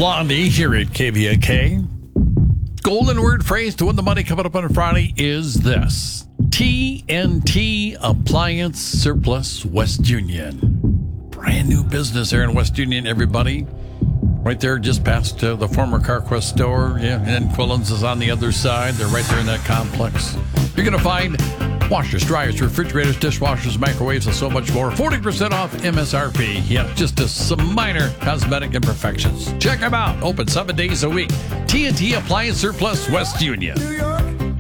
Blondie here at KVAK. Golden word phrase to win the money coming up on Friday is this. TNT Appliance Surplus West Union. Brand new business there in West Union, everybody. Right there just past the former CarQuest store. Yeah, and Quillen's is on the other side. They're right there in that complex. You're going to find washers, dryers, refrigerators, dishwashers, microwaves, and so much more. 40% off MSRP. Yeah, just some minor cosmetic imperfections. Check them out. Open 7 days a week. TNT Appliance Surplus West Union.